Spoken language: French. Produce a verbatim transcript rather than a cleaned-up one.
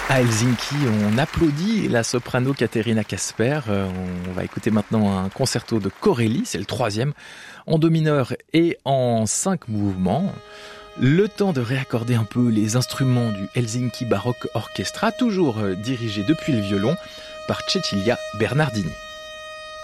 À Helsinki, on applaudit la soprano Katerina Kasper. On va écouter maintenant un concerto de Corelli, c'est le troisième, en do mineur et en cinq mouvements. Le temps de réaccorder un peu les instruments du Helsinki Baroque Orchestra, toujours dirigé depuis le violon par Cecilia Bernardini.